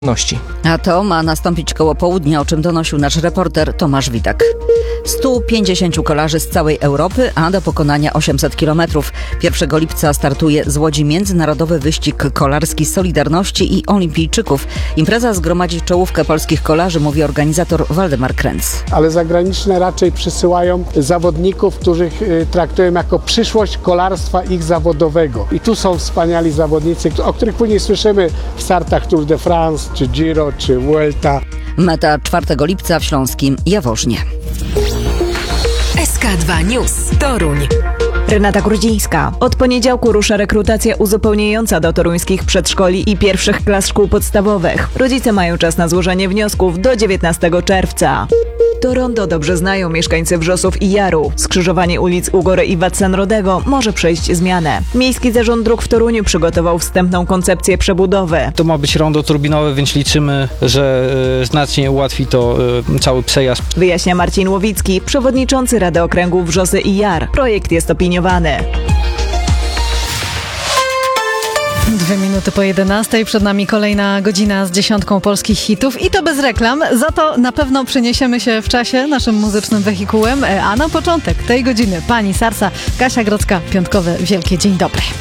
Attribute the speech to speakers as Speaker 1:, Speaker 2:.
Speaker 1: A to ma nastąpić koło południa, o czym donosił nasz reporter Tomasz Witak. 150 kolarzy z całej Europy, a do pokonania 800 kilometrów. 1 lipca startuje z Łodzi międzynarodowy wyścig kolarski Solidarności i Olimpijczyków. Impreza zgromadzi czołówkę polskich kolarzy, mówi organizator Waldemar Kręc.
Speaker 2: Ale zagraniczne raczej przysyłają zawodników, których traktują jako przyszłość kolarstwa ich zawodowego. I tu są wspaniali zawodnicy, o których później słyszymy w startach Tour de France, czy Giro, czy Vuelta.
Speaker 1: Meta 4 lipca w śląskim Jaworznie.
Speaker 3: SK2 News Toruń.
Speaker 4: Renata Grudzińska. Od poniedziałku rusza rekrutacja uzupełniająca do toruńskich przedszkoli i pierwszych klas szkół podstawowych. Rodzice mają czas na złożenie wniosków do 19 czerwca. To rondo dobrze znają mieszkańcy Wrzosów i Jaru. Skrzyżowanie ulic Ugory i Watsenrodego może przejść zmianę. Miejski Zarząd Dróg w Toruniu przygotował wstępną koncepcję przebudowy.
Speaker 5: To ma być rondo turbinowe, więc liczymy, że znacznie ułatwi to cały przejazd.
Speaker 4: Wyjaśnia Marcin Łowicki, przewodniczący Rady Okręgu Wrzosy i Jar. Projekt jest opiniowany.
Speaker 6: 2 minuty po 11. Przed nami kolejna godzina z 10 polskich hitów i to bez reklam. Za to na pewno przeniesiemy się w czasie naszym muzycznym wehikułem. A na początek tej godziny pani Sarsa, Kasia Grodzka, piątkowe wielkie dzień dobry.